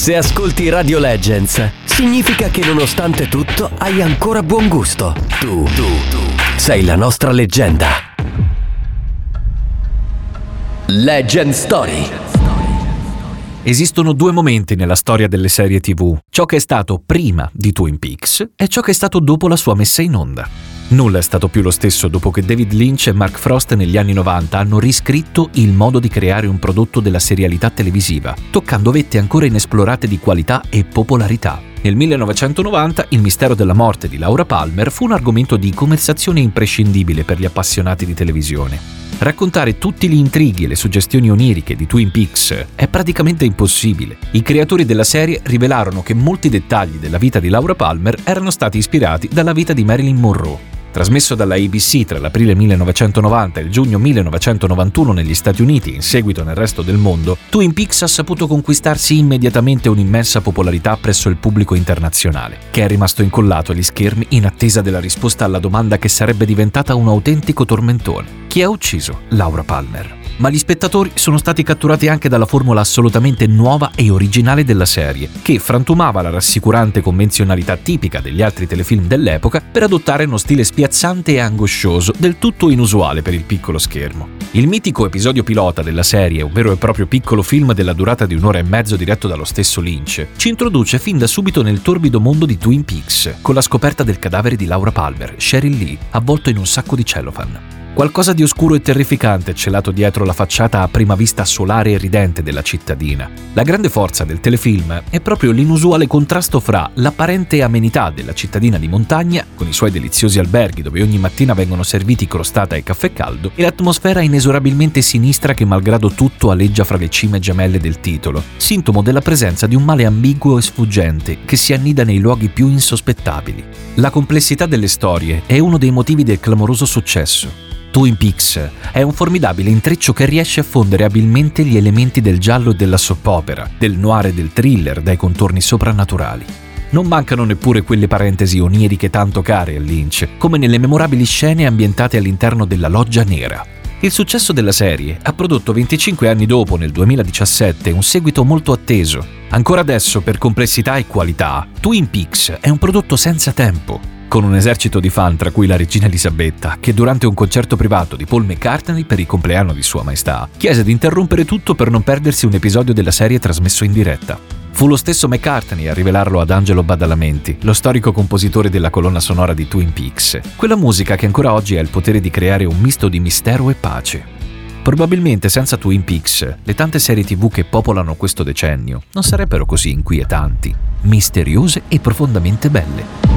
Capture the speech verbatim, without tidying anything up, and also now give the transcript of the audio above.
Se ascolti Radio Legends, significa che nonostante tutto hai ancora buon gusto. Tu, tu, tu, sei la nostra leggenda. Legend Story. Esistono due momenti nella storia delle serie tivù: ciò che è stato prima di Twin Peaks e ciò che è stato dopo la sua messa in onda. Nulla è stato più lo stesso dopo che David Lynch e Mark Frost negli anni novanta hanno riscritto il modo di creare un prodotto della serialità televisiva, toccando vette ancora inesplorate di qualità e popolarità. Nel millenovecentonovanta il mistero della morte di Laura Palmer fu un argomento di conversazione imprescindibile per gli appassionati di televisione. Raccontare tutti gli intrighi e le suggestioni oniriche di Twin Peaks è praticamente impossibile. I creatori della serie rivelarono che molti dettagli della vita di Laura Palmer erano stati ispirati dalla vita di Marilyn Monroe. Trasmesso dalla A B C tra l'aprile millenovecentonovanta e il giugno millenovecentonovantuno negli Stati Uniti e in seguito nel resto del mondo, Twin Peaks ha saputo conquistarsi immediatamente un'immensa popolarità presso il pubblico internazionale, che è rimasto incollato agli schermi in attesa della risposta alla domanda che sarebbe diventata un autentico tormentone: chi ha ucciso Laura Palmer? Ma gli spettatori sono stati catturati anche dalla formula assolutamente nuova e originale della serie, che frantumava la rassicurante convenzionalità tipica degli altri telefilm dell'epoca per adottare uno stile spiazzante e angoscioso, del tutto inusuale per il piccolo schermo. Il mitico episodio pilota della serie, un vero e proprio piccolo film della durata di un'ora e mezzo diretto dallo stesso Lynch, ci introduce fin da subito nel torbido mondo di Twin Peaks, con la scoperta del cadavere di Laura Palmer, Cheryl Lee, avvolto in un sacco di cellophane. Qualcosa di oscuro e terrificante è celato dietro la facciata a prima vista solare e ridente della cittadina. La grande forza del telefilm è proprio l'inusuale contrasto fra l'apparente amenità della cittadina di montagna, con i suoi deliziosi alberghi dove ogni mattina vengono serviti crostata e caffè caldo, e l'atmosfera inesorabilmente sinistra che malgrado tutto aleggia fra le cime gemelle del titolo, sintomo della presenza di un male ambiguo e sfuggente che si annida nei luoghi più insospettabili. La complessità delle storie è uno dei motivi del clamoroso successo. Twin Peaks è un formidabile intreccio che riesce a fondere abilmente gli elementi del giallo e della soap opera, del noir e del thriller dai contorni soprannaturali. Non mancano neppure quelle parentesi oniriche tanto care a Lynch, come nelle memorabili scene ambientate all'interno della Loggia Nera. Il successo della serie ha prodotto venticinque anni dopo, nel duemiladiciassette, un seguito molto atteso. Ancora adesso, per complessità e qualità, Twin Peaks è un prodotto senza tempo, con un esercito di fan tra cui la regina Elisabetta, che durante un concerto privato di Paul McCartney per il compleanno di Sua Maestà chiese di interrompere tutto per non perdersi un episodio della serie trasmesso in diretta. Fu lo stesso McCartney a rivelarlo ad Angelo Badalamenti, lo storico compositore della colonna sonora di Twin Peaks, quella musica che ancora oggi ha il potere di creare un misto di mistero e pace. Probabilmente senza Twin Peaks, le tante serie tivù che popolano questo decennio non sarebbero così inquietanti, misteriose e profondamente belle.